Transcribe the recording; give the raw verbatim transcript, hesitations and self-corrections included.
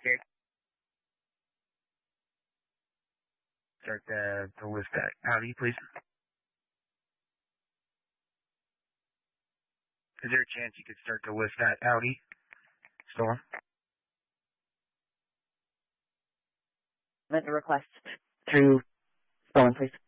Okay. Start to, to list that Audi, please. Is there a chance you could start to list that Audi stolen? Let the request through stolen, please.